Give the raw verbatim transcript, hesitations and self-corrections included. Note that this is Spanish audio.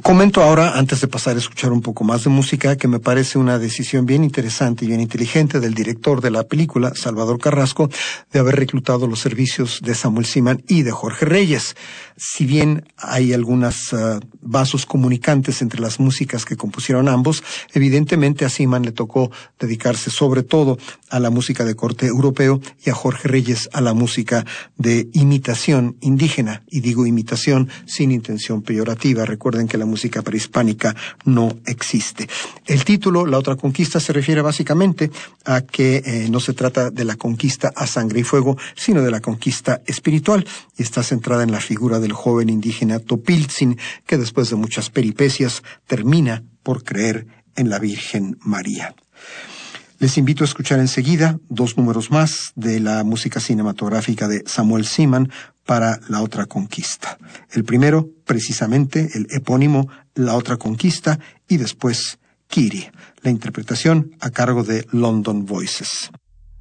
Comento ahora, antes de pasar a escuchar un poco más de música, que me parece una decisión bien interesante y bien inteligente del director de la película, Salvador Carrasco, de haber reclutado los servicios de Samuel Seaman y de Jorge Reyes. Si bien hay algunos uh, vasos comunicantes entre las músicas que compusieron ambos, evidentemente a Seaman le tocó dedicarse sobre todo a la música de corte europeo y a Jorge Reyes a la música de imitación indígena. Y digo imitación sin intención peyorativa. Recuerden que la música prehispánica no existe. El título, La otra conquista, se refiere básicamente a que eh, no se trata de la conquista a sangre y fuego, sino de la conquista espiritual, y está centrada en la figura del joven indígena Topiltzin, que después de muchas peripecias termina por creer en la Virgen María. Les invito a escuchar enseguida dos números más de la música cinematográfica de Samuel Seaman para La otra conquista. El primero, precisamente, el epónimo La otra conquista, y después Kiri, la interpretación a cargo de London Voices.